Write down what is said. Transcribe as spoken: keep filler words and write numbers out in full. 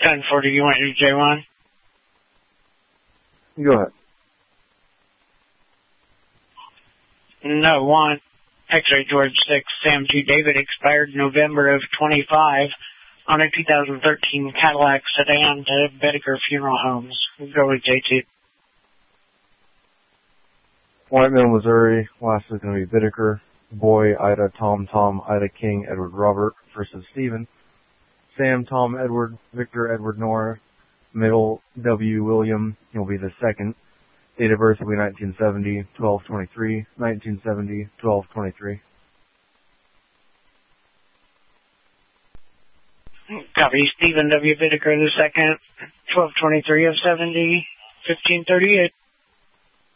ten forty, you want your J one? Go ahead. No, one. X-ray George six, Sam G. David expired November of twenty-five on a two thousand thirteen Cadillac sedan to Bedecker Funeral Homes. Go with J two. White Mill, Missouri. Last is going to be Bittaker. Boy, Ida, Tom, Tom, Ida, King, Edward, Robert versus Stephen. Sam, Tom, Edward, Victor, Edward, Nora. Middle, W, William. He'll be the second. Date of birth will be nineteen seventy, twelve twenty-three. nineteen seventy, twelve twenty-three. Copy. Stephen W. Bittaker the second, twelve twenty-three of seventy, fifteen thirty-eight.